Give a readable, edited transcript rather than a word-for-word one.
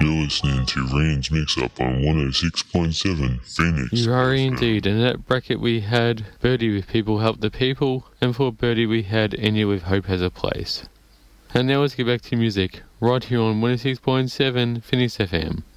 You're listening to Rain's Mix-Up on 106.7 Phoenix. You are indeed. In that bracket we had Birdie with People Help the People, and for Birdie we had Enya with Hope Has a Place. And now let's get back to music, right here on 106.7 Phoenix FM.